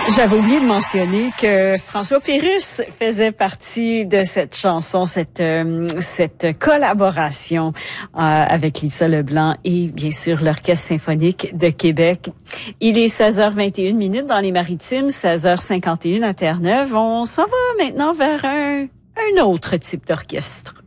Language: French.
J'avais oublié de mentionner que François Pérusse faisait partie de cette chanson, cette collaboration avec Lisa Leblanc et bien sûr l'Orchestre symphonique de Québec. Il est 16h21 dans les Maritimes, 16h51 à Terre-Neuve. On s'en va maintenant vers un autre type d'orchestre.